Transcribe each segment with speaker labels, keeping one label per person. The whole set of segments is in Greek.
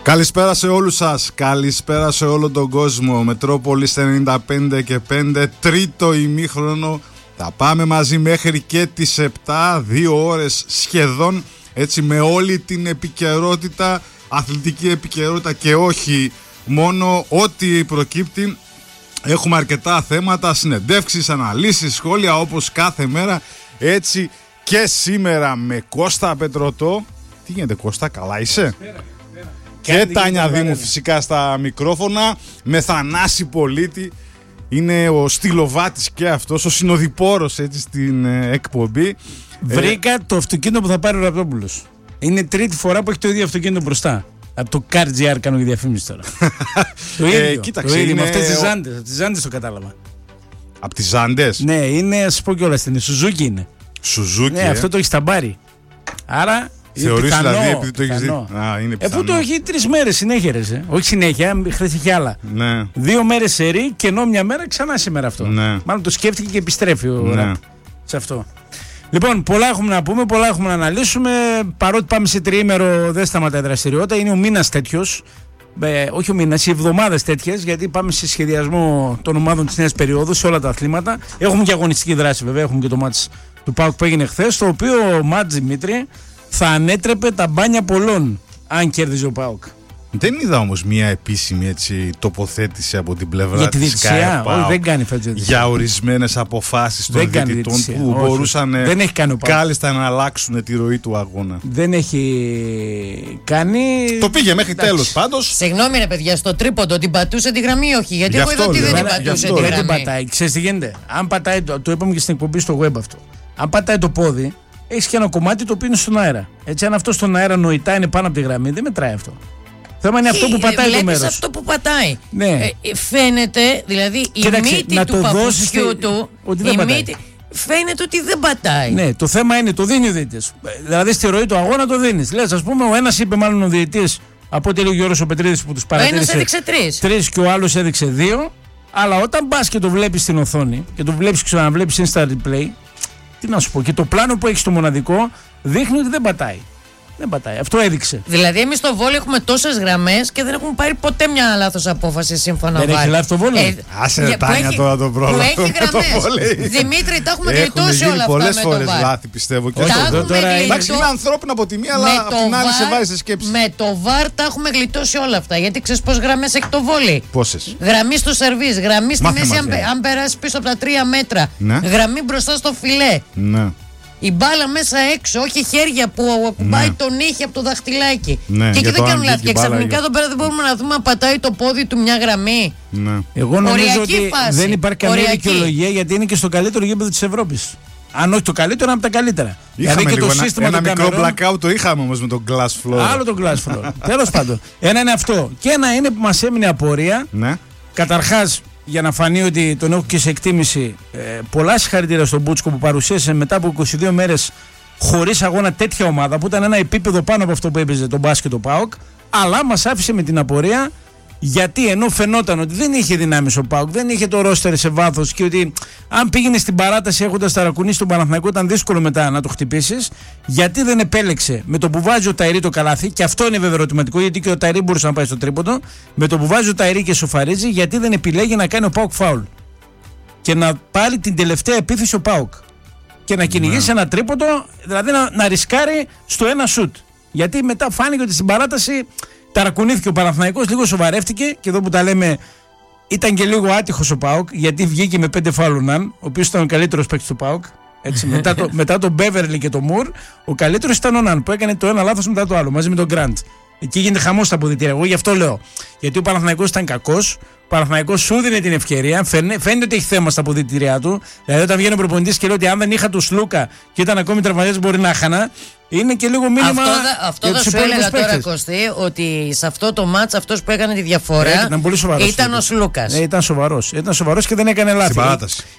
Speaker 1: Καλησπέρα σε όλους σας, καλησπέρα σε όλο τον κόσμο. Μετρόπολης 95 και 5, τρίτο ημίχρονο. Θα πάμε μαζί μέχρι και τις 7, 2 ώρες σχεδόν, έτσι, με όλη την επικαιρότητα, αθλητική επικαιρότητα και όχι μόνο, ό,τι προκύπτει. Έχουμε αρκετά θέματα, συνεντεύξεις, αναλύσεις, σχόλια όπως κάθε μέρα. Έτσι και σήμερα με Κώστα Πετρωτό. Τι γίνεται Κώστα, καλά είσαι? Και Τάνια Δήμου φυσικά στα μικρόφωνα. Με Θανάση Πολίτη. Είναι ο στυλοβάτης και αυτός, ο συνοδοιπόρος έτσι στην εκπομπή.
Speaker 2: Βρήκα το αυτοκίνητο που θα πάρει ο Ραπτόπουλος. Είναι τρίτη φορά που έχει το ίδιο αυτοκίνητο μπροστά. Από το CarGR κάνω και διαφήμιση τώρα. Το ίδιο.
Speaker 1: Κοίταξε,
Speaker 2: το ίδιο
Speaker 1: είναι
Speaker 2: με αυτές τις ζάντες. Από τις ζάντες το κατάλαβα.
Speaker 1: Από τις ζάντες?
Speaker 2: Ναι, είναι, ας πω κιόλας, είναι Suzuki είναι.
Speaker 1: Suzuki.
Speaker 2: Ναι, αυτό το έχει στα μπάρι. Άρα.
Speaker 1: Θεωρείς δηλαδή επειδή το έχεις δει? Είναι πιθανό.
Speaker 2: Αφού το έχει 3 μέρες συνέχεια, ρε. Όχι συνέχεια, χθες είχε άλλα.
Speaker 1: Ναι.
Speaker 2: 2 μέρες σερί και ενώ μια μέρα ξανά σήμερα αυτό.
Speaker 1: Ναι.
Speaker 2: Μάλλον το σκέφτηκε και επιστρέφει ο Ραπ σε αυτό. Λοιπόν, πολλά έχουμε να πούμε, πολλά έχουμε να αναλύσουμε. Παρότι πάμε σε τριήμερο, δεν σταματάει η δραστηριότητα. Είναι ο μήνας τέτοιος. Όχι ο μήνας, οι εβδομάδες τέτοιες, γιατί πάμε σε σχεδιασμό των ομάδων της νέας περίοδου σε όλα τα αθλήματα. Έχουμε και αγωνιστική δράση, βέβαια. Έχουμε και το μάτς του ΠΑΟΚ που έγινε χθες. Το οποίο μάτς, Δημήτρη, θα ανέτρεπε τα μπάνια πολλών αν κέρδιζε ο ΠΑΟΚ.
Speaker 1: Δεν είδα όμως μια επίσημη έτσι, τοποθέτηση από την πλευρά της
Speaker 2: διαιτησία.
Speaker 1: ΠΑΟΚ
Speaker 2: δεν κάνει
Speaker 1: για ορισμένες αποφάσεις των διαιτητών που μπορούσαν κάλλιστα να αλλάξουν τη ροή του αγώνα.
Speaker 2: Δεν έχει κάνει.
Speaker 1: Το πήγε μέχρι τέλος πάντως.
Speaker 3: Συγγνώμη ρε παιδιά, στο τρίποντο την πατούσε τη γραμμή, όχι? Γιατί εγώ είδα ότι δεν την πατούσε τη γραμμή.
Speaker 2: Δεν πατάει. Ξέρεις τι γίνεται? Αν πατάει, το είπαμε και στην εκπομπή στο web αυτό. Αν πατάει το πόδι, έχει και ένα κομμάτι το οποίο είναι στον αέρα. Έτσι, αν αυτό στον αέρα νοητά είναι πάνω από τη γραμμή, δεν μετράει αυτό. Το θέμα είναι αυτό που πατάει το μέρος.
Speaker 3: Αυτό που πατάει.
Speaker 2: Ναι.
Speaker 3: Φαίνεται, δηλαδή η μύτη του παπουτσιού του. Φαίνεται ότι δεν πατάει.
Speaker 2: Ναι, το θέμα είναι το δίνει ο διαιτητής. Δηλαδή στη ροή του αγώνα το δίνει. Λες, ας πούμε, ο ένας είπε, μάλλον ο διαιτητής, από ό,τι έλεγε ο Γιώργος ο Πετρίδης που τους παρατήρησε.
Speaker 3: Ο ένας έδειξε 3.
Speaker 2: 3 και ο άλλος έδειξε 2. Αλλά όταν πας και το βλέπεις στην οθόνη και το βλέπεις και ξαναβλέπεις Insta Replay. Τι να σου πω, και το πλάνο που έχει στο μοναδικό δείχνει ότι δεν πατάει. Δεν πατάει. Αυτό έδειξε.
Speaker 3: Δηλαδή, εμείς στο βόλεϊ έχουμε τόσες γραμμές και δεν έχουμε πάρει ποτέ μια λάθος απόφαση σύμφωνα.
Speaker 2: Δεν έχει λάθος το βόλεϊ.
Speaker 1: Άσε Τάνια τώρα τον πρόλογο.
Speaker 3: Που έχει γραμμές. Δημήτρη, τα έχουμε γλιτώσει όλα αυτά.
Speaker 1: Πολλές φορές λάθη πιστεύω. Εντάξει, είναι ανθρώπινα από τη μία, αλλά από την άλλη σε βάζει σε σκέψη.
Speaker 3: Με το βαρ τα έχουμε γλιτώσει όλα αυτά. Γιατί ξέρεις πόσες γραμμές έχει το βόλεϊ?
Speaker 1: Πόσες?
Speaker 3: Γραμμή στο σερβίς, γραμμή στη μέση αν περάσει πίσω από τα 3 μέτρα. Γραμμή μπροστά στο φιλέ. Η μπάλα μέσα έξω, όχι χέρια που ακουμπάει τον ήχη από το δαχτυλάκι.
Speaker 1: Ναι,
Speaker 3: και εκεί δεν κάνουν λάθη. Και ξαφνικά εδώ πέρα δεν μπορούμε να δούμε αν πατάει το πόδι του μια γραμμή.
Speaker 1: Ναι.
Speaker 2: Εγώ νομίζω ότι δεν υπάρχει καμία δικαιολογία, γιατί είναι και στο καλύτερο γήπεδο της Ευρώπης. Αν όχι το καλύτερο, από τα καλύτερα.
Speaker 1: Είχαμε
Speaker 2: δηλαδή και
Speaker 1: λίγο
Speaker 2: το σύστημα
Speaker 1: ένα μικρό
Speaker 2: καμερών,
Speaker 1: blackout το είχαμε όμως με τον glass floor.
Speaker 2: Άλλο το glass floor. Τέλος πάντων. Ένα είναι αυτό. Και ένα είναι που μας έμεινε απορία.
Speaker 1: Ναι.
Speaker 2: Καταρχάς, για να φανεί ότι τον έχω και σε εκτίμηση, πολλά συγχαρητήρια στον Μπούτσκο που παρουσίασε μετά από 22 μέρες χωρίς αγώνα τέτοια ομάδα που ήταν ένα επίπεδο πάνω από αυτό που έπαιζε τον μπάσκετ ο ΠΑΟΚ, αλλά μας άφησε με την απορία, γιατί ενώ φαινόταν ότι δεν είχε δυνάμεις ο ΠΑΟΚ, δεν είχε το ρόστερ σε βάθος και ότι αν πήγαινε στην παράταση έχοντας ταρακουνήσει τον Παναθηναϊκό ήταν δύσκολο μετά να το χτυπήσεις, γιατί δεν επέλεξε με το που βάζει ο Ταϊρή το καλάθι, και αυτό είναι βέβαια ερωτηματικό, γιατί και ο Ταϊρή μπορούσε να πάει στο τρίποντο, με το που βάζει ο Ταϊρή και σοφαρίζει, γιατί δεν επιλέγει να κάνει ο ΠΑΟΚ φάουλ και να πάρει την τελευταία επίθεση ο ΠΑΟΚ και να κυνηγήσει ένα τρίποντο, δηλαδή να ρισκάρει στο ένα σουτ. Γιατί μετά φάνηκε ότι στην παράταση ταρακουνήθηκε ο Παναθηναϊκός, λίγο σοβαρεύτηκε, και εδώ που τα λέμε ήταν και λίγο άτυχος ο ΠΑΟΚ, γιατί βγήκε με 5 φάουλ, ο οποίος ήταν ο καλύτερος παίκτης του ΠΑΟΚ. Έτσι, μετά τον Μπέβερλι και τον Μουρ, ο καλύτερος ήταν ο Ναν που έκανε το ένα λάθος μετά το άλλο, μαζί με τον Γκραντ. Εκεί γίνεται χαμός στα αποδυτήρια. Εγώ γι' αυτό λέω. Γιατί ο Παναθηναϊκός ήταν κακός. Ο Παναθηναϊκός σου δίνει την ευκαιρία. Φαίνεται ότι έχει θέμα στα αποδυτήριά του. Δηλαδή, όταν βγαίνει ο προπονητής και λέει ότι αν δεν είχα του Σλούκα και ήταν ακόμη τραυματίες, μπορεί να χάνα. Είναι και λίγο μήνυμα.
Speaker 3: Αυτό θα σου έλεγα τώρα, Κωστή, ότι σε αυτό το μάτς αυτός που έκανε τη διαφορά
Speaker 2: ήταν πολύ σοβαρός.
Speaker 3: Ήταν ο Σλούκας.
Speaker 2: Ήταν σοβαρός. Ήταν σοβαρός και δεν έκανε λάθη.
Speaker 1: Στην παράταση.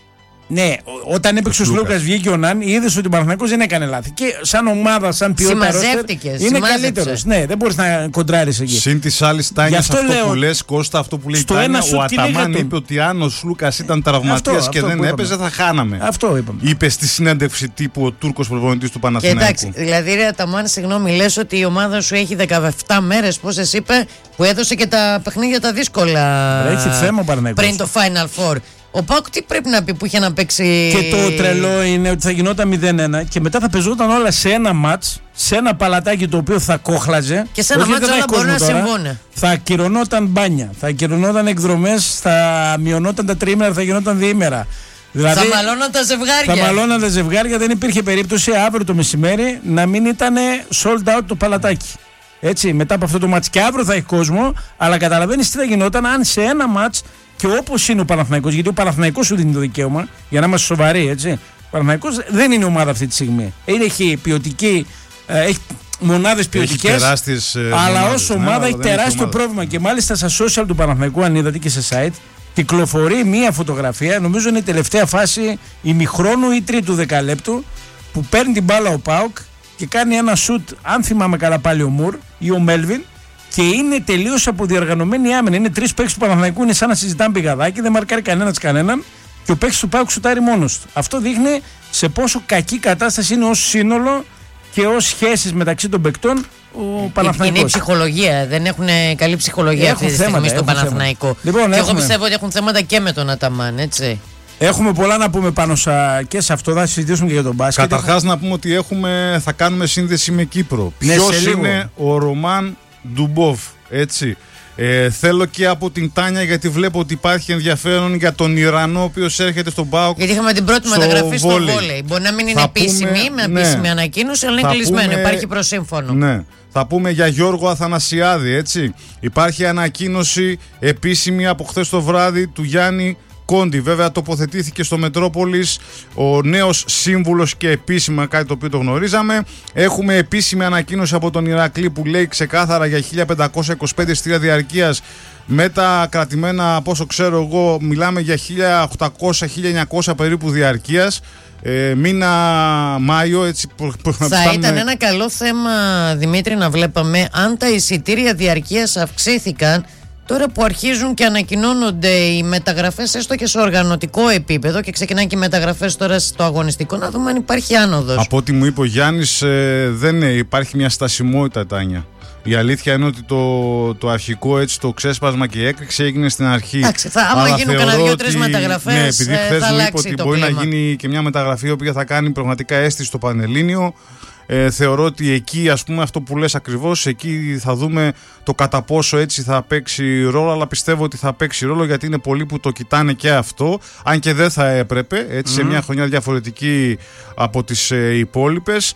Speaker 2: Ναι, όταν έπαιξε ο Σλούκας, βγήκε ο Ναν, είδες ότι ο Παναθηναϊκός δεν έκανε λάθη. Και σαν ομάδα, σαν ποιότητα είναι καλύτερος. Ναι, δεν μπορείς να κοντράρεις εκεί.
Speaker 1: Συν της άλλης Τάνιας αυτό που λες, Κώστα, αυτό που λέει η Τάνια, ο Αταμάν είπε ότι αν ο Σλούκας ήταν τραυματίας και δεν έπαιζε θα χάναμε.
Speaker 2: Αυτό είπαμε.
Speaker 1: Είπε στη συνέντευξη τύπου ο Τούρκος προπονητής του Παναθηναϊκού.
Speaker 3: Εντάξει, δηλαδή ρε Αταμάν, συγγνώμη, λες ότι η ομάδα σου έχει 17 μέρες, πώς εσύ είπε, που έδωσε και τα παιχνίδια τα δύσκολα.
Speaker 2: Έχει θέμα ο Παναθηναϊκός.
Speaker 3: Πριν το Final Four. Ο ΠΑΟΚ τι πρέπει να πει που είχε να παίξει.
Speaker 2: Και το τρελό είναι ότι θα γινόταν 0-1 και μετά θα πεζόταν όλα σε ένα μάτς, σε ένα παλατάκι το οποίο θα κόχλαζε.
Speaker 3: Και σε ένα μάτς όλα μπορεί να συμβούν.
Speaker 2: Θα ακυρωνόταν μπάνια, θα ακυρωνόταν εκδρομές, θα μειωνόταν τα τριήμερα, θα γινόταν διήμερα.
Speaker 3: Δηλαδή, θα μαλώναν τα ζευγάρια.
Speaker 2: Θα μαλώναν τα ζευγάρια, δεν υπήρχε περίπτωση αύριο το μεσημέρι να μην ήταν sold out το παλατάκι. Έτσι, μετά από αυτό το μάτς. Και αύριο θα έχει κόσμο, αλλά καταλαβαίνεις τι θα γινόταν αν σε ένα μάτς. Και όπως είναι ο Παναθηναϊκός, γιατί ο Παναθηναϊκός σου δίνει το δικαίωμα, για να είμαστε σοβαροί, έτσι. Ο Παναθηναϊκός δεν είναι ομάδα αυτή τη στιγμή. Έχει ποιοτική, έχει μονάδες ποιοτικές, αλλά ως ομάδα έχει τεράστιο πρόβλημα. Και μάλιστα στα social του Παναθηναϊκού, αν είδατε και σε site, κυκλοφορεί μία φωτογραφία, νομίζω είναι η τελευταία φάση ημιχρόνου ή τρίτου δεκαλέπτου, που παίρνει την μπάλα ο ΠΑΟΚ και κάνει ένα σουτ, αν θυμάμαι καλά πάλι ο Μουρ ή ο Μέλβιν. Και είναι τελείως αποδιοργανωμένη άμυνα. Είναι τρεις παίκτες του Παναθηναϊκού, είναι σαν να συζητάμε πηγαδάκι, δεν μαρκάρει κανένας κανέναν και ο παίκτης του ΠΑΟΚ σουτάρει μόνος του. Αυτό δείχνει σε πόσο κακή κατάσταση είναι ως σύνολο και ως σχέσεις μεταξύ των παικτών ο Παναθηναϊκός.
Speaker 3: Είναι η ψυχολογία. Δεν έχουν καλή ψυχολογία αυτή τη στιγμή στον Παναθηναϊκό.
Speaker 2: Λοιπόν,
Speaker 3: και εγώ πιστεύω ότι έχουν θέματα και με τον Αταμάν, έτσι.
Speaker 2: Έχουμε πολλά να πούμε πάνω και σε αυτό, θα συζητήσουμε και για τον μπάσκετ.
Speaker 1: Καταρχάς να πούμε ότι θα κάνουμε σύνδεση με Κύπρο. Ποιος είναι ο Ρωμάν Ντουμπόφ, έτσι. Θέλω και από την Τάνια, γιατί βλέπω ότι υπάρχει ενδιαφέρον για τον Ιρανό, ο οποίος έρχεται στον ΠΑΟΚ.
Speaker 3: Γιατί είχαμε την πρώτη μεταγραφή στο βόλεϊ. Μπορεί να μην είναι επίσημη, με επίσημη ανακοίνωση, αλλά είναι κλεισμένο. Υπάρχει προσύμφωνο.
Speaker 1: Ναι. Θα πούμε για Γιώργο Αθανασιάδη, έτσι. Υπάρχει ανακοίνωση επίσημη από χθες το βράδυ του Γιάννη Κόντι. Βέβαια τοποθετήθηκε στο Μετρόπολης ο νέος σύμβουλος και επίσημα, κάτι το οποίο το γνωρίζαμε. Έχουμε επίσημη ανακοίνωση από τον Ηρακλή που λέει ξεκάθαρα για 1525 εισιτήρια διαρκείας. Με τα κρατημένα, από όσο ξέρω εγώ, μιλάμε για 1800-1900 περίπου διαρκείας. Μήνα Μάιο, έτσι.
Speaker 3: Θα ήταν ένα καλό θέμα, Δημήτρη, να βλέπαμε αν τα εισιτήρια διαρκείας αυξήθηκαν. Τώρα που αρχίζουν και ανακοινώνονται οι μεταγραφές, έστω και σε οργανωτικό επίπεδο, και ξεκινάνε και οι μεταγραφές τώρα στο αγωνιστικό, να δούμε αν υπάρχει άνοδος.
Speaker 1: Από ό,τι μου είπε ο Γιάννης, δεν υπάρχει μια στασιμότητα, Τάνια. Η αλήθεια είναι ότι το αρχικό, έτσι, το ξέσπασμα και η έκρηξη έγινε στην αρχή.
Speaker 3: Εντάξει, άμα γίνουν κανένα 2-3 μεταγραφές,
Speaker 1: ναι, επειδή χθες μου είπε ότι μπορεί
Speaker 3: κλίμα.
Speaker 1: να γίνει και μια μεταγραφή η οποία θα κάνει πραγματικά αίσθηση στο Πανελλήνιο. Θεωρώ ότι εκεί, ας πούμε, αυτό που λες ακριβώς, εκεί θα δούμε το κατά πόσο έτσι θα παίξει ρόλο, αλλά πιστεύω ότι θα παίξει ρόλο, γιατί είναι πολλοί που το κοιτάνε και αυτό, αν και δεν θα έπρεπε, έτσι, σε μια χρονιά διαφορετική από τις υπόλοιπες.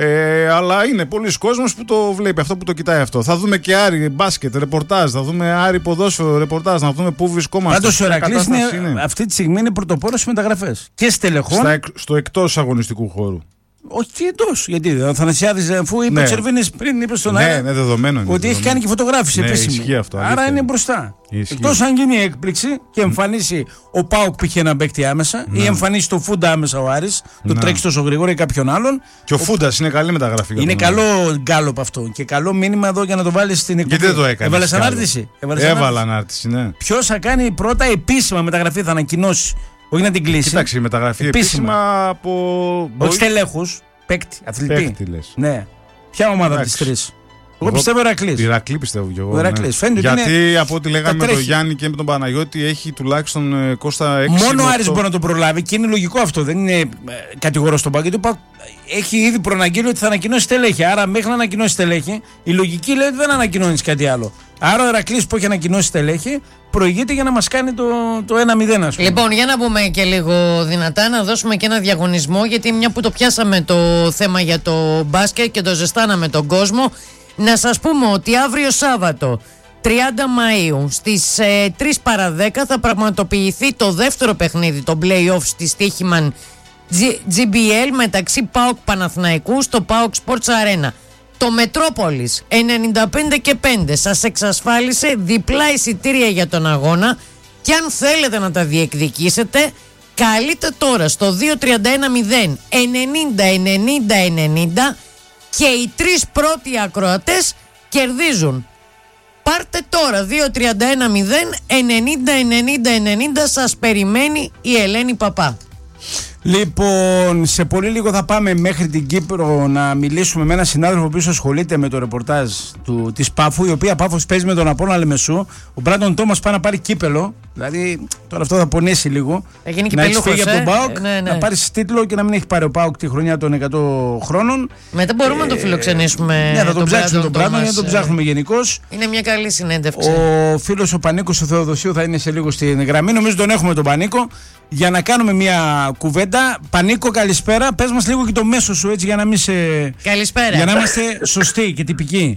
Speaker 1: Αλλά είναι πολλοί κόσμος που το βλέπει αυτό, που το κοιτάει αυτό. Θα δούμε και Άρη μπάσκετ, ρεπορτάζ, θα δούμε Άρη ποδόσφαιρο, ρεπορτάζ, να δούμε πού βρισκόμαστε.
Speaker 2: Πάντως ο Ηρακλής αυτή τη στιγμή είναι πρωτοπόρος στις μεταγραφές και στελεχών.
Speaker 1: Στο εκτός αγωνιστικού χώρου.
Speaker 2: Όχι εντός. Γιατί ο Αθανασιάδης, αφού είπε ο Τσερβίνης πριν, είπε στον Άρα
Speaker 1: δεδομένο
Speaker 2: ότι έχει κάνει και φωτογράφηση επίσημη. Άρα είναι μπροστά. Εκτός αν γίνει έκπληξη και εμφανίσει ο ΠΑΟΚ π.χ. έναν παίκτη άμεσα, ή εμφανίσει το Φούντα άμεσα ο Άρης, το τρέξει τόσο γρήγορα ή κάποιον άλλον.
Speaker 1: Και ο Φούντας είναι καλή μεταγραφή.
Speaker 2: Είναι καλό γκάλωπ αυτό και καλό μήνυμα εδώ για να το βάλει στην εκπομπή.
Speaker 1: Γιατί δεν το έκανε.
Speaker 2: Έβαλες ανάρτηση.
Speaker 1: Έβαλα ανάρτηση, ναι.
Speaker 2: Ποιος θα κάνει πρώτα επίσημα μεταγραφή, θα ανακοινώσει. Όχι να την κλείσει.
Speaker 1: Κοιτάξτε, η μεταγραφή επίσημα από.
Speaker 2: Όχι στελέχους, παίκτη, αθλητή.
Speaker 1: Παίκτη, λες.
Speaker 2: Ναι. Ποια ομάδα από τις τρεις? Εγώ πιστεύω Ηρακλής.
Speaker 1: Ηρακλή πιστεύω κι εγώ.
Speaker 2: Ηρακλής.
Speaker 1: Ναι. Γιατί από ό,τι λέγαμε με τον Γιάννη και με τον Παναγιώτη, έχει τουλάχιστον Κώστα 6.
Speaker 2: Μόνο ο Άρης μπορεί να το προλάβει και είναι λογικό αυτό. Δεν είναι κατηγορό στον ΠΑΟΚ. Γιατί έχει ήδη προαναγγείλει ότι θα ανακοινώσει στελέχη. Άρα μέχρι να ανακοινώσει στελέχη, η λογική λέει ότι δεν ανακοινώνει κάτι άλλο. Άρα ο Ηρακλής που έχει ανακοινώσει στελέχη προηγείται για να μας κάνει το 1-0.
Speaker 3: Λοιπόν, για να πούμε και λίγο δυνατά, να δώσουμε και ένα διαγωνισμό, γιατί μια που το πιάσαμε το θέμα για το μπάσκετ και το ζεστάναμε τον κόσμο, να σας πούμε ότι αύριο Σάββατο 30 Μαΐου στις 3 παρα 10 θα πραγματοποιηθεί το δεύτερο παιχνίδι, το play-off στη Στίχημαν GBL μεταξύ ΠΑΟΚ Παναθηναϊκού στο ΠΑΟΚ Sports Arena. Το Μετρόπολης 95 και 5 σας εξασφάλισε διπλά εισιτήρια για τον αγώνα, και αν θέλετε να τα διεκδικήσετε, Καλείτε τώρα στο 2310 90 90 90 και οι 3 πρώτοι ακροατές κερδίζουν. Πάρτε τώρα 2310 90 90 90. Σας περιμένει η Ελένη Παπά.
Speaker 2: Λοιπόν, σε πολύ λίγο θα πάμε μέχρι την Κύπρο να μιλήσουμε με έναν συνάδελφο που ασχολείται με το ρεπορτάζ της Πάφου, η οποία Πάφος παίζει με τον Απόλλωνα Λεμεσού. Ο Μπράντον Τόμας πάει να πάρει κύπελο. Δηλαδή, τώρα αυτό θα πονέσει λίγο.
Speaker 3: Να έχει φύγει
Speaker 2: από τον ΠΑΟΚ, να πάρει τίτλο και να μην έχει πάρει ο ΠΑΟΚ τη χρονιά των 100 χρόνων.
Speaker 3: Μετά μπορούμε να το φιλοξενήσουμε.
Speaker 2: Ναι, θα τον ψάξουμε τον Μπράντον, να τον ψάχνουμε γενικώς.
Speaker 3: Είναι μια καλή συνέντευξη.
Speaker 2: Ο φίλος ο Πανίκος ο Θεοδοσίου θα είναι σε λίγο στην γραμμή. Νομίζω τον έχουμε τον Πανίκο. Για να κάνουμε μια κουβέντα. Πανίκο, καλησπέρα. Πες μας λίγο και το μέσο σου, έτσι, για να μην σε.
Speaker 3: Καλησπέρα.
Speaker 2: Για να είμαστε σωστοί και τυπικοί.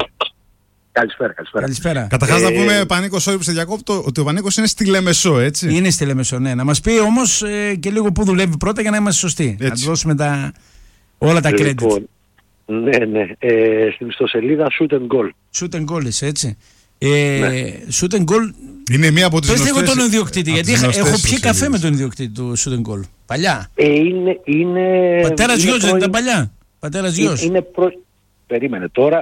Speaker 4: Καλησπέρα.
Speaker 1: Καταρχάς να πούμε, Πανίκο, sorry που σε διακόπτω, ότι ο Πανίκος είναι στη Λεμεσό, έτσι.
Speaker 2: Είναι στη Λεμεσό, ναι. Να μας πει όμως και λίγο πού δουλεύει πρώτα για να είμαστε σωστοί. Έτσι. Να του δώσουμε όλα τα credit.
Speaker 4: Ναι. Στην ιστοσελίδα Shoot and Goal.
Speaker 2: Shoot and Goal, έτσι. Shoot and Goal.
Speaker 1: Είναι μία από τις
Speaker 2: γνωστές. Πες λίγο τον ιδιοκτήτη, γιατί έχω πιει καφέ με τον ιδιοκτήτη του Shoot and Goal. Παλιά. Πατέρας γιος δεν ήταν παλιά. Πατέρας γιος.
Speaker 4: Περίμενε. Τώρα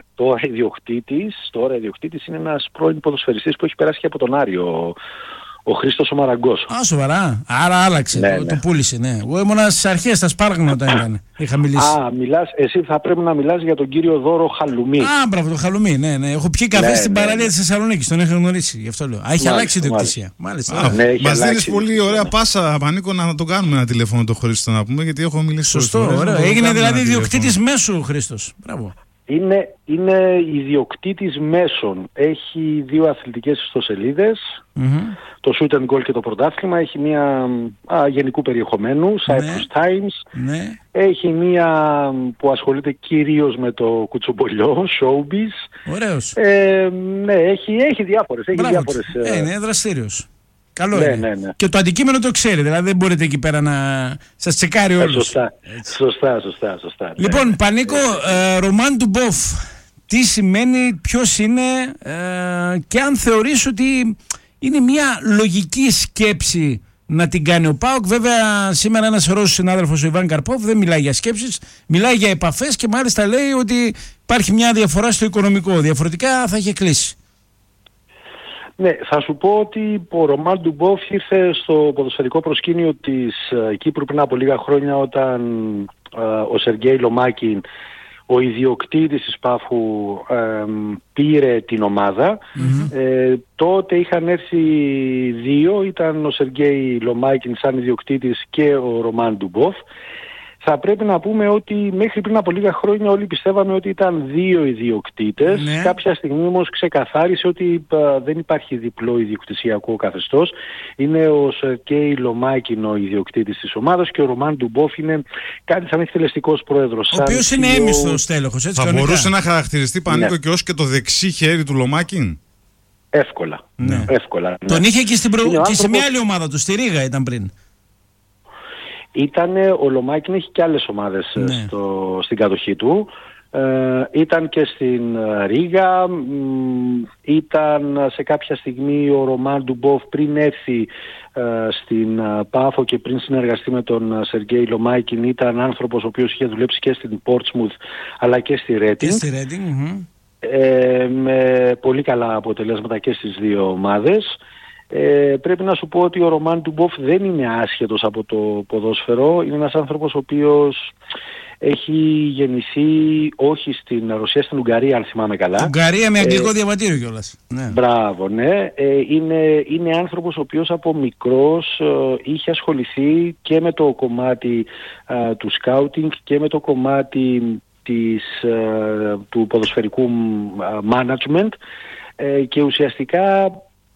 Speaker 4: ιδιοκτήτης είναι ένας πρώην ποδοσφαιριστής που έχει περάσει και από τον Άριο, ο Χρήστος ο Μαραγκός.
Speaker 2: Α, σοβαρά. Άρα άλλαξε. Το πούλησε, ναι. Εγώ ήμουνα στις αρχές, στα Σπάραγνα όταν ήταν. Είχα μιλήσει.
Speaker 4: Εσύ θα πρέπει να μιλάς για τον κύριο Δώρο Χαλουμή.
Speaker 2: Μπράβο, τον Χαλουμή, ναι. Έχω πιει καφέ στην παραλία της Θεσσαλονίκης, τον έχω γνωρίσει. Γι' αυτό λέω. Έχει αλλάξει η ιδιοκτησία. Μάλιστα.
Speaker 1: Μας δίνεις πολύ ωραία πάσα, Πανίκο, να το κάνουμε ένα τηλέφωνο το Χρήστο να πούμε, γιατί έχω μιλήσει.
Speaker 2: Σωστό, ωραίο. Έγινε δηλαδή ιδιοκτήτης μέσου ο Χρήστος. Μπράβο.
Speaker 4: Είναι ιδιοκτήτης μέσων. Έχει 2 αθλητικές ιστοσελίδες, το Shoot and Goal και το πρωτάθλημα. Έχει μια γενικού περιεχομένου, Cyprus Times.
Speaker 2: Ναι.
Speaker 4: Έχει μια που ασχολείται κυρίως με το κουτσομπολιό, Showbiz.
Speaker 2: Ωραίος.
Speaker 4: Ναι, έχει διάφορες.
Speaker 2: Είναι δραστήριος. Καλό είναι. Ναι. Και το αντικείμενο το ξέρει, δηλαδή δεν μπορείτε εκεί πέρα να σας τσεκάρει όλους.
Speaker 4: Σωστά.
Speaker 2: Λοιπόν, ναι. Πανίκο, Ρωμάν Ντουμπόφ, τι σημαίνει, ποιος είναι και αν θεωρείς ότι είναι μια λογική σκέψη να την κάνει ο ΠΑΟΚ. Βέβαια σήμερα ένας Ρώσος συνάδελφος, ο Ιβάν Καρπόφ, δεν μιλάει για σκέψεις, μιλάει για επαφές και μάλιστα λέει ότι υπάρχει μια διαφορά στο οικονομικό, διαφορετικά θα είχε κλείσει.
Speaker 4: Ναι, θα σου πω ότι ο Ρωμάν Ντουμπόφ ήρθε στο ποδοσφαιρικό προσκήνιο της Κύπρου πριν από λίγα χρόνια, όταν ο Σεργέη Λομάκιν, ο ιδιοκτήτης της Πάφου, πήρε την ομάδα. Τότε είχαν έρθει 2, ήταν ο Σεργέη Λομάκιν σαν ιδιοκτήτης και ο Ρωμάν Ντουμπόφ. Θα πρέπει να πούμε ότι μέχρι πριν από λίγα χρόνια όλοι πιστεύαμε ότι ήταν 2 ιδιοκτήτες. Ναι. Κάποια στιγμή όμως ξεκαθάρισε ότι δεν υπάρχει διπλό ιδιοκτησιακό καθεστώς. Είναι ο Σερκέι Λομάκιν ο ιδιοκτήτης της ομάδας και ο Ρωμάν Ντουμπόφ είναι κάτι σαν εκτελεστικός πρόεδρος.
Speaker 2: Ο οποίος είναι έμισθος τέλεχος, έτσι.
Speaker 1: Θα μπορούσε να χαρακτηριστεί, Πανίκο, και ως και το δεξί χέρι του Λομάκιν.
Speaker 4: Εύκολα. Ναι.
Speaker 2: Τον είχε και, και σε μια άλλη ομάδα του, στη Ρήγα ήταν πριν.
Speaker 4: Ο Λομάκιν έχει και άλλες ομάδες στην κατοχή του. Ήταν και στην Ρήγα, ήταν σε κάποια στιγμή ο Ρωμάν Ντουμπόφ πριν έρθει στην Πάφο και πριν συνεργαστεί με τον Σεργέη Λομάκιν, ήταν άνθρωπος ο οποίος είχε δουλέψει και στην Portsmouth αλλά και στη Reading. Με πολύ καλά αποτελέσματα και στις 2 ομάδες. Πρέπει να σου πω ότι ο Ρωμάν Ντουμπόφ δεν είναι άσχετος από το ποδόσφαιρο. Είναι ένας άνθρωπος ο οποίος έχει γεννηθεί όχι στην Ρωσία, στην Ουγγαρία, αν θυμάμαι καλά.
Speaker 2: Ουγγαρία με αγγλικό διαβατήριο κιόλας. Ναι.
Speaker 4: Μπράβο, ναι. Είναι άνθρωπος ο οποίος από μικρός είχε ασχοληθεί και με το κομμάτι του σκάουτινγκ και με το κομμάτι του ποδοσφαιρικού management και ουσιαστικά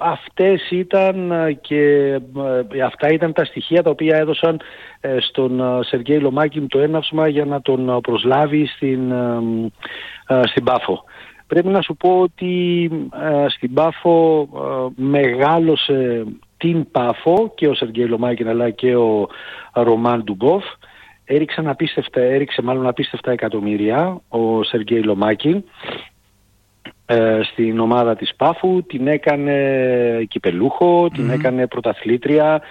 Speaker 4: αυτά ήταν τα στοιχεία τα οποία έδωσαν στον Σεργέη Λομάκιν το έναυσμα για να τον προσλάβει στην Πάφο. Πρέπει να σου πω ότι στην Πάφο μεγάλωσε την Πάφο και ο Σεργέη Λομάκιν αλλά και ο Ρωμάν Ντουμπόφ. Έριξε απίστευτα εκατομμύρια ο Σεργέη Λομάκιν στην ομάδα της Πάφου, την έκανε κυπελούχο, την έκανε πρωταθλήτρια,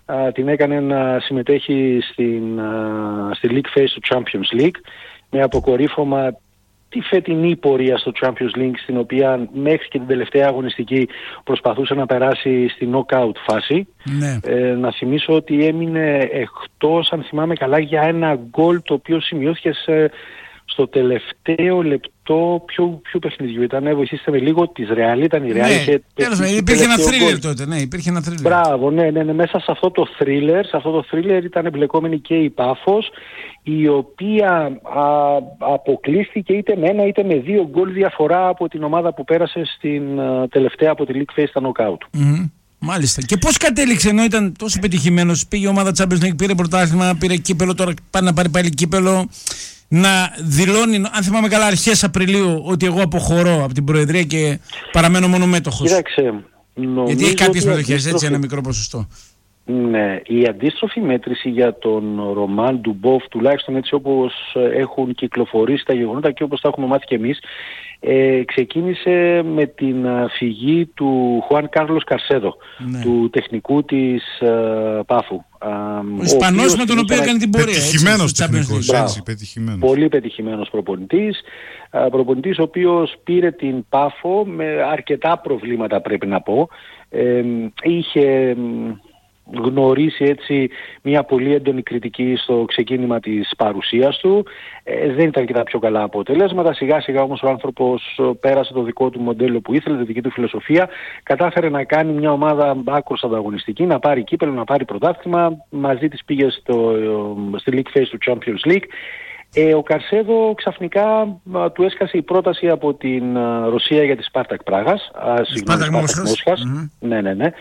Speaker 4: την έκανε να συμμετέχει στη League Phase του Champions League, με αποκορύφωμα τη φετινή πορεία στο Champions League, στην οποία μέχρι και την τελευταία αγωνιστική προσπαθούσε να περάσει στη knockout φάση.
Speaker 2: Ναι.
Speaker 4: Να θυμίσω ότι έμεινε εκτός, αν θυμάμαι καλά, για ένα γκολ το οποίο σημειώθηκε στο τελευταίο λεπτό. Ποιο παιχνιδιού ήταν, βοηθήστε με λίγο, της Real ήταν η Real.
Speaker 2: Ναι, υπήρχε ένα thriller τότε, ναι, υπήρχε ένα thriller.
Speaker 4: Μπράβο, ναι, μέσα σε αυτό το thriller ήταν εμπλεκόμενη και η Πάφος, η οποία αποκλείστηκε είτε με ένα είτε με 2 γκολ διαφορά από την ομάδα που πέρασε στην τελευταία από τη League Phase στα knockout.
Speaker 2: Μάλιστα. Και πώς κατέληξε, ενώ ήταν τόσο πετυχημένος, πήγε η ομάδα Champions League, πήρε πρωτάθλημα, πήρε κύπελο, τώρα πάει να πάρει πάλι κύπελο, να δηλώνει, αν θυμάμαι καλά, αρχές Απριλίου, ότι εγώ αποχωρώ από την Προεδρία και παραμένω μόνο μέτοχος.
Speaker 4: Κοίταξε,
Speaker 2: γιατί έχει κάποιες μετοχές, έτσι, ένα μικρό ποσοστό.
Speaker 4: Ναι, η αντίστροφη μέτρηση για τον Ρωμάν Ντουμπόφ, τουλάχιστον έτσι όπως έχουν κυκλοφορήσει τα γεγονότα και όπως τα έχουμε μάθει και εμείς, ξεκίνησε με την φυγή του Χουάν Κάρλος Καρσέδο, του τεχνικού της Πάφου.
Speaker 2: Ο Ισπανός με τον οποίο έκανε την πορεία.
Speaker 1: Πετυχημένος τεχνικός, έτσι, πετυχημένος.
Speaker 4: Πολύ πετυχημένος προπονητής, ο οποίος πήρε την Πάφο με αρκετά προβλήματα, πρέπει να πω. Είχε γνωρίσει έτσι μια πολύ έντονη κριτική στο ξεκίνημα της παρουσίας του. Δεν ήταν και τα πιο καλά αποτελέσματα. Σιγά σιγά όμως ο άνθρωπος πέρασε το δικό του μοντέλο που ήθελε, τη δική του φιλοσοφία. Κατάφερε να κάνει μια ομάδα άκρως ανταγωνιστική, να πάρει κύπελλο, να πάρει πρωτάθλημα. Μαζί της πήγε στη League Phase του Champions League. Ο Καρσέδο ξαφνικά του έσκασε η πρόταση από την Ρωσία για τη Σπάρτακ Πράγας.
Speaker 2: Σπάρτακ Μόσχας.
Speaker 4: Ναι.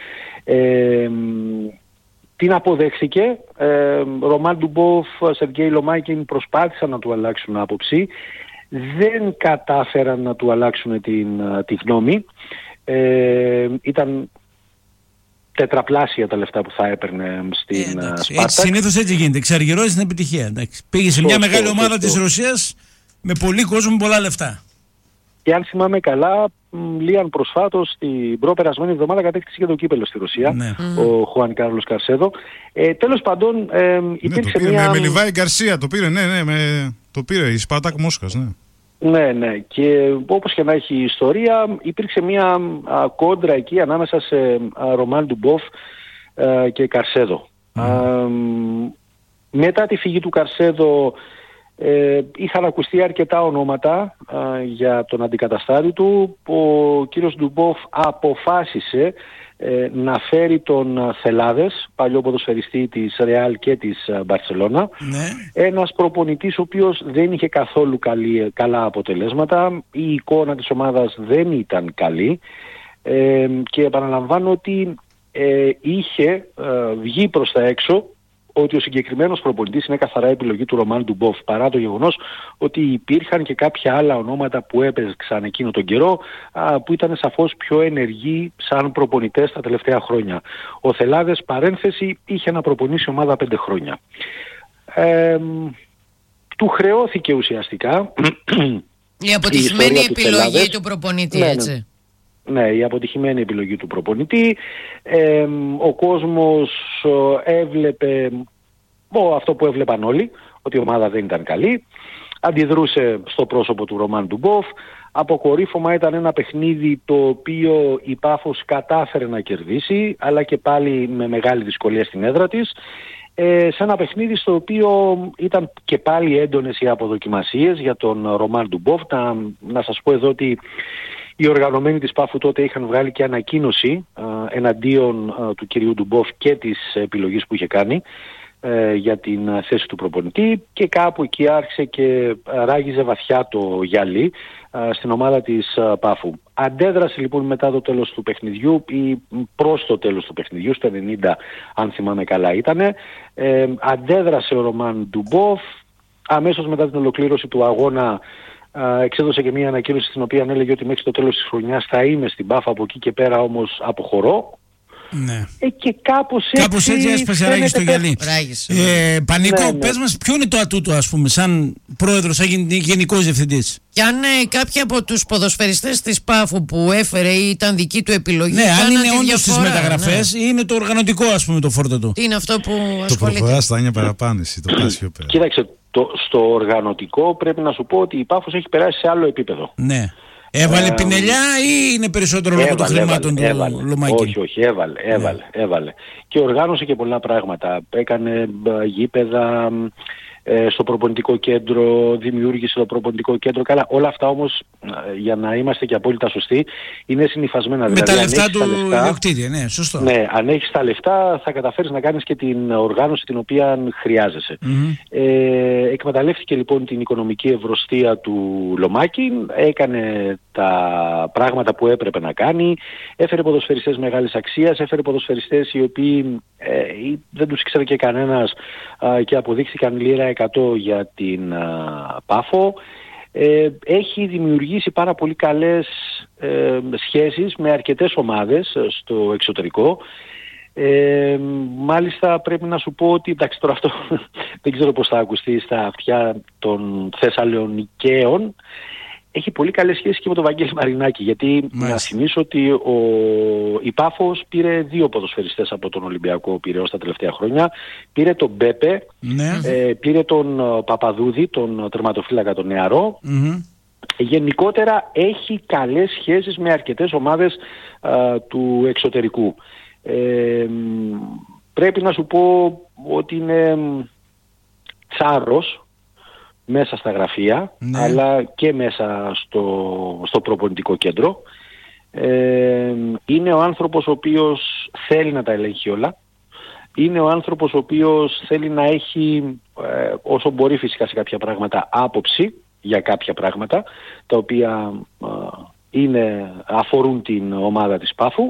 Speaker 4: Την αποδέχθηκε. Ρωμάν Ντουμπόφ, Σεργέη Λομάκιν προσπάθησαν να του αλλάξουν άποψη. Δεν κατάφεραν να του αλλάξουν τη γνώμη. Ήταν τετραπλάσια τα λεφτά που θα έπαιρνε στην Σπάρτακ.
Speaker 2: Συνήθως έτσι γίνεται. Εξαργυρώνει την επιτυχία. Πήγε σε μια μεγάλη ομάδα της Ρωσίας με πολύ κόσμο, με πολλά λεφτά.
Speaker 4: Και αν θυμάμαι καλά, λίγαν προσφάτως την προπερασμένη εβδομάδα κατέκτησε και το κύπελλο στη Ρωσία, ο Χουάν Κάρλος Καρσέδο. Τέλος πάντων, υπήρξε μια...
Speaker 1: Με Λιβάη Γκαρσία το πήρε, το πήρε η Σπάρτακ Μόσχας, ναι.
Speaker 4: Ναι, και όπως και να έχει η ιστορία, υπήρξε μια κόντρα εκεί ανάμεσα σε Ρωμάν Ντουμπόφ και Καρσέδο. Μετά τη φυγή του Καρσέδο είχαν ακουστεί αρκετά ονόματα για τον αντικαταστάτη του. Ο κύριος Ντουμπόφ αποφάσισε να φέρει τον Θελάδες, παλιό ποδοσφαιριστή της Ρεάλ και της Μπαρσελόνα. Ένας προπονητής ο οποίος δεν είχε καθόλου καλά αποτελέσματα. Η εικόνα της ομάδας δεν ήταν καλή και επαναλαμβάνω ότι είχε βγει προς τα έξω ότι ο συγκεκριμένος προπονητής είναι καθαρά επιλογή του Ρωμάν Ντουμπόφ, παρά το γεγονός ότι υπήρχαν και κάποια άλλα ονόματα που έπαιξαν εκείνο τον καιρό, που ήταν σαφώς πιο ενεργοί σαν προπονητές τα τελευταία χρόνια. Ο Θελάδες, παρένθεση, είχε να προπονήσει ομάδα 5 χρόνια. Του χρεώθηκε ουσιαστικά
Speaker 3: η αποτυχημένη επιλογή του προπονητή, έτσι.
Speaker 4: Ναι, η αποτυχημένη επιλογή του προπονητή. Ο κόσμος έβλεπε αυτό που έβλεπαν όλοι, ότι η ομάδα δεν ήταν καλή. Αντιδρούσε στο πρόσωπο του Ρωμάν Ντουμπόφ. Αποκορύφωμα ήταν ένα παιχνίδι το οποίο η Πάφος κατάφερε να κερδίσει, αλλά και πάλι με μεγάλη δυσκολία στην έδρα της. Σε ένα παιχνίδι στο οποίο ήταν και πάλι έντονες οι αποδοκιμασίες για τον Ρωμάν Ντουμπόφ. Να σας πω εδώ ότι οι οργανωμένοι της Πάφου τότε είχαν βγάλει και ανακοίνωση εναντίον του κυρίου Ντουμπόφ και της επιλογής που είχε κάνει για την θέση του προπονητή, και κάπου εκεί άρχισε και ράγιζε βαθιά το γυαλί στην ομάδα της Πάφου. Αντέδρασε λοιπόν μετά το τέλος του παιχνιδιού ή προς το τέλος του παιχνιδιού, στο 90 αν θυμάμαι καλά ήτανε, αντέδρασε ο Ρωμάν Ντουμπόφ. Αμέσως μετά την ολοκλήρωση του αγώνα εξέδωσε και μια ανακοίνωση στην οποία έλεγε ότι μέχρι το τέλος της χρονιάς θα είμαι στην Πάφα, από εκεί και πέρα όμως αποχωρώ.
Speaker 2: Ναι.
Speaker 3: Και κάπως έτσι
Speaker 2: έσπασε ράγι στο γυαλί. Πανίκο,
Speaker 3: Ναι.
Speaker 2: πες μας ποιο είναι το ατούτο, ας πούμε, σαν πρόεδρος, σαν γενικός διευθυντής.
Speaker 3: Και αν κάποιοι από τους ποδοσφαιριστές της Πάφου που έφερε ή ήταν δική του επιλογή.
Speaker 2: Ναι, αν είναι
Speaker 3: τη
Speaker 2: όντως τις μεταγραφές ή είναι το οργανωτικό, ας πούμε, το φόρτο του.
Speaker 3: Τι είναι αυτό που ασχολείται.
Speaker 1: Το προχωρά στα άνια παραπάνηση, το πας πιο πέρα.
Speaker 4: Κοίταξε, στο οργανωτικό πρέπει να σου πω ότι η Πάφος έχει περάσει σε άλλο επίπεδο.
Speaker 2: Ναι. Έβαλε πινελιά ή είναι περισσότερο λόγω των χρημάτων του Λομάκη?
Speaker 4: Όχι, έβαλε. Και οργάνωσε και πολλά πράγματα. Έκανε γήπεδα στο προπονητικό κέντρο, δημιούργησε το προπονητικό κέντρο. Καλά, όλα αυτά όμως, για να είμαστε και απόλυτα σωστοί, είναι συνυφασμένα.
Speaker 2: Με
Speaker 4: δηλαδή,
Speaker 2: τα λεφτά του ιδιοκτήτη, ναι, σωστό.
Speaker 4: Ναι, αν έχεις τα λεφτά θα καταφέρεις να κάνεις και την οργάνωση την οποία χρειάζεσαι. Εκμεταλλεύτηκε λοιπόν την οικονομική ευρωστία του Λομάκη, έκανε τα πράγματα που έπρεπε να κάνει, έφερε ποδοσφαιριστές μεγάλης αξίας, έφερε ποδοσφαιριστές οι οποίοι δεν τους ήξερε και κανένας και αποδείχθηκαν λίρα 100 για την Πάφο. Έχει δημιουργήσει πάρα πολύ καλές σχέσεις με αρκετές ομάδες στο εξωτερικό. Μάλιστα πρέπει να σου πω ότι, εντάξει, τώρα αυτό δεν ξέρω πώς θα ακουστεί στα αυτιά των Θεσσαλονικαίων, έχει πολύ καλές σχέσεις και με τον Βαγγέλη Μαρινάκη, γιατί να θυμίσω ότι η Πάφος πήρε 2 ποδοσφαιριστές από τον Ολυμπιακό Πειραιώς τα τελευταία χρόνια. Πήρε τον Μπέπε, πήρε τον Παπαδούδη, τον τερματοφύλακα τον νεαρό. Γενικότερα έχει καλές σχέσεις με αρκετές ομάδες του εξωτερικού. Πρέπει να σου πω ότι είναι τσάρος μέσα στα γραφεία, αλλά και μέσα στο προπονητικό κέντρο. Είναι ο άνθρωπος ο οποίος θέλει να τα ελέγχει όλα. Είναι ο άνθρωπος ο οποίος θέλει να έχει, όσο μπορεί φυσικά σε κάποια πράγματα, άποψη για κάποια πράγματα, τα οποία αφορούν την ομάδα της Πάφου.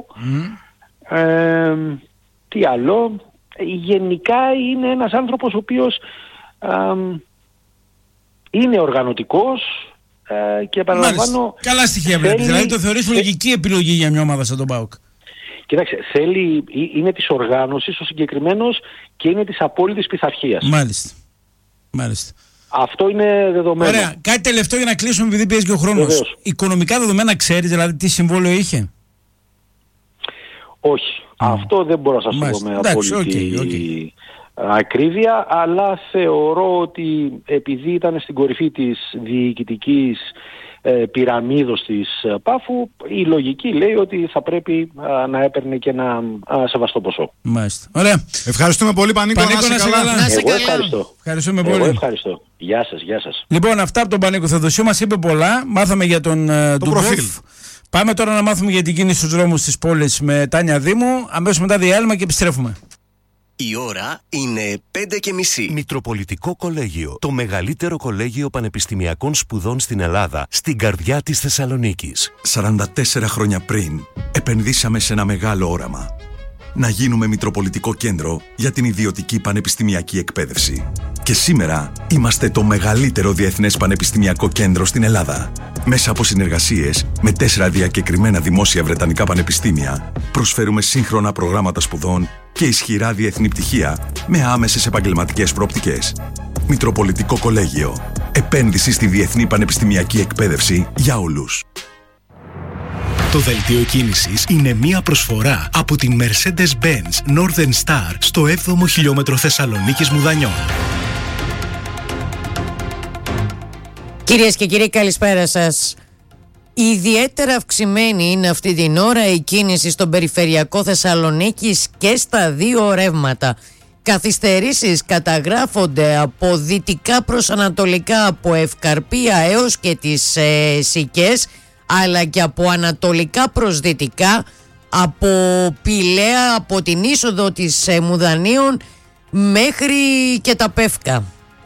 Speaker 4: Τι άλλο, γενικά είναι ένας άνθρωπος ο οποίος είναι οργανωτικός και επαναλαμβάνω...
Speaker 2: Καλά στοιχεία βλέπεις, δηλαδή το θεωρείς λογική επιλογή για μια ομάδα σαν τον ΠΑΟΚ.
Speaker 4: Κοιτάξτε, είναι της οργάνωσης ο συγκεκριμένος και είναι της απόλυτης πειθαρχίας.
Speaker 2: Μάλιστα.
Speaker 4: Αυτό είναι δεδομένο.
Speaker 2: Ωραία, κάτι τελευταίο για να κλείσουμε επειδή πιέζει και ο χρόνος.
Speaker 4: Βεβαίως.
Speaker 2: Οικονομικά δεδομένα ξέρεις, δηλαδή τι συμβόλαιο είχε?
Speaker 4: Όχι. Αυτό δεν μπορώ να σας το πω με απόλυτη ακρίβεια, αλλά θεωρώ ότι επειδή ήταν στην κορυφή της διοικητικής πυραμίδος της Πάφου, η λογική λέει ότι θα πρέπει να έπαιρνε και ένα σεβαστό ποσό.
Speaker 2: Μάλιστα. Ωραία.
Speaker 1: Ευχαριστούμε πολύ, Πανίκο.
Speaker 2: Να είσαι καλά.
Speaker 4: Εγώ ευχαριστώ.
Speaker 2: Ευχαριστούμε πολύ.
Speaker 4: Ευχαριστώ. Γεια σας.
Speaker 2: Λοιπόν, αυτά από τον Πανίκο Θεοδοσίου. μας είπε πολλά. Μάθαμε για τον
Speaker 1: προφίλ.
Speaker 2: Πάμε τώρα να μάθουμε για την κίνηση στους δρόμους της πόλης με Τάνια Δήμου. Αμέσως μετά διάλειμμα και επιστρέφουμε.
Speaker 5: Η ώρα είναι 5:30.
Speaker 6: Μητροπολιτικό Κολέγιο. Το μεγαλύτερο κολέγιο πανεπιστημιακών σπουδών στην Ελλάδα, στην καρδιά της Θεσσαλονίκης.
Speaker 7: 44 χρόνια πριν, επενδύσαμε σε ένα μεγάλο όραμα. Να γίνουμε Μητροπολιτικό Κέντρο για την ιδιωτική πανεπιστημιακή εκπαίδευση. Και σήμερα είμαστε το μεγαλύτερο διεθνές πανεπιστημιακό κέντρο στην Ελλάδα. Μέσα από συνεργασίες με 4 διακεκριμένα δημόσια βρετανικά πανεπιστήμια, προσφέρουμε σύγχρονα προγράμματα σπουδών και ισχυρά διεθνή πτυχία με άμεσες επαγγελματικές προοπτικές. Μητροπολιτικό Κολέγιο. Επένδυση στη διεθνή πανεπιστημιακή εκπαίδευση για όλους.
Speaker 6: Το δελτίο κίνησης είναι μία προσφορά από την Mercedes-Benz Northern Star στο 7ο χιλιόμετρο Θεσσαλονίκης Μουδανιών.
Speaker 3: Κυρίες και κύριοι, καλησπέρα σας. Ιδιαίτερα αυξημένη είναι αυτή την ώρα η κίνηση στον περιφερειακό Θεσσαλονίκης και στα 2 ρεύματα. Καθυστερήσεις καταγράφονται από δυτικά προς ανατολικά, από Ευκαρπία έως και τις Σικές, αλλά και από ανατολικά προς δυτικά, από Πηλαία, από την είσοδο της Μουδανίων μέχρι και τα Πεύκα.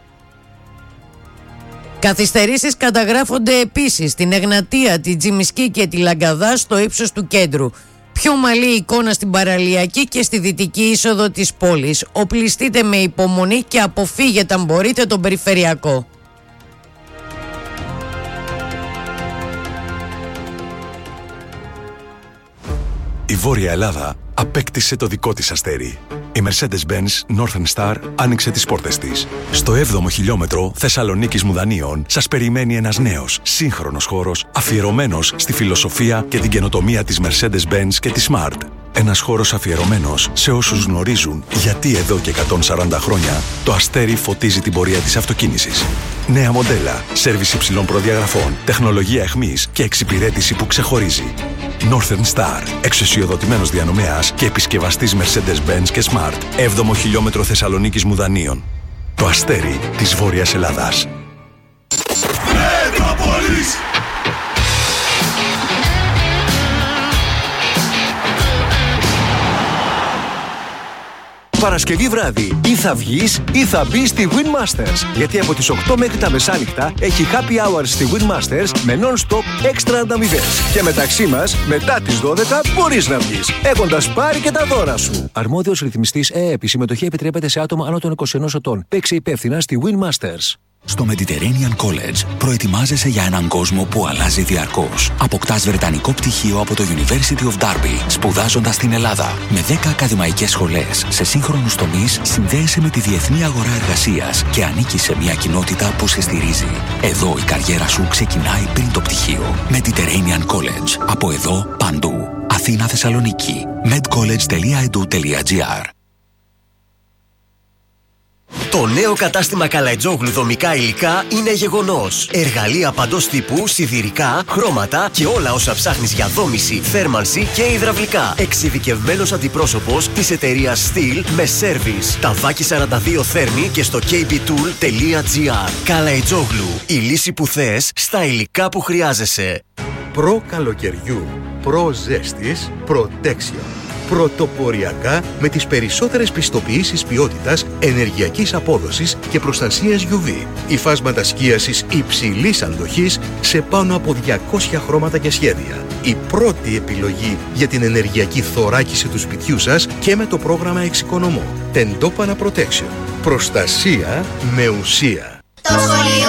Speaker 3: Καθυστερήσεις καταγράφονται επίσης στην Εγνατία, τη Τζιμισκή και τη Λαγκαδά στο ύψος του κέντρου. Πιο ομαλή εικόνα στην παραλιακή και στη δυτική είσοδο της πόλης. Οπλιστείτε με υπομονή και αποφύγετε αν μπορείτε τον περιφερειακό.
Speaker 7: Η Βόρεια Ελλάδα απέκτησε το δικό της αστέρι. Η Mercedes-Benz Northern Star άνοιξε τις πόρτες της. Στο 7ο χιλιόμετρο Θεσσαλονίκης Μουδανίων σας περιμένει ένας νέος, σύγχρονος χώρος αφιερωμένος στη φιλοσοφία και την καινοτομία της Mercedes-Benz και της Smart. Ένας χώρος αφιερωμένος σε όσους γνωρίζουν γιατί εδώ και 140 χρόνια το αστέρι φωτίζει την πορεία της αυτοκίνησης. Νέα μοντέλα, σέρβις υψηλών προδιαγραφών, τεχνολογία εχμής και εξυπηρέτηση που ξεχωρίζει. Northern Star, εξουσιοδοτημένος διανομέας και επισκευαστής Mercedes-Benz και Smart. 7ο χιλιόμετρο Θεσσαλονίκης Μουδανίων. Το αστέρι της Βόρειας Ελλάδας.
Speaker 8: Παρασκευή βράδυ ή θα βγεις ή θα μπεις στη Winmasters. Γιατί από τις 8 μέχρι τα μεσάνυχτα έχει happy hours στη Winmasters με non-stop έξτρα ανταμοιβές. Και μεταξύ μας, μετά τις 12 μπορείς να βγεις, έχοντας πάρει και τα δώρα σου. Αρμόδιος ρυθμιστής ΕΕΠ. Η συμμετοχή επιτρέπεται σε άτομα άνω των 21 ετών. Παίξε υπεύθυνα στη Winmasters.
Speaker 9: Στο Mediterranean College προετοιμάζεσαι για έναν κόσμο που αλλάζει διαρκώς. Αποκτάς βρετανικό πτυχίο από το University of Derby, σπουδάζοντας στην Ελλάδα. Με 10 ακαδημαϊκές σχολές σε σύγχρονους τομείς, συνδέεσαι με τη διεθνή αγορά εργασίας και ανήκεις σε μια κοινότητα που σε στηρίζει. Εδώ η καριέρα σου ξεκινάει πριν το πτυχίο. Mediterranean College. Από εδώ παντού. Αθήνα, Θεσσαλονίκη. medcollege.edu.gr.
Speaker 5: Το νέο κατάστημα Καλαϊτζόγλου δομικά υλικά είναι γεγονός. Εργαλεία παντός τύπου, σιδηρικά, χρώματα και όλα όσα ψάχνεις για δόμηση, θέρμανση και υδραυλικά. Εξειδικευμένος αντιπρόσωπος της εταιρείας Steel με σέρβις. Ταβάκι 42 Θέρμη και στο kbtool.gr. Καλαϊτζόγλου. Η λύση που θες στα υλικά που χρειάζεσαι.
Speaker 10: Προ καλοκαιριού, προ ζέστης, Protection. Πρωτοποριακά με τις περισσότερες πιστοποιήσεις ποιότητας, ενεργειακής απόδοσης και προστασίας UV. Υφάσματα σκίασης υψηλής αντοχής σε πάνω από 200 χρώματα και σχέδια. Η πρώτη επιλογή για την ενεργειακή θωράκιση του σπιτιού σας και με το πρόγραμμα Εξοικονομώ. Τεντόπανα Protection. Προστασία με ουσία.
Speaker 11: Το σχολείο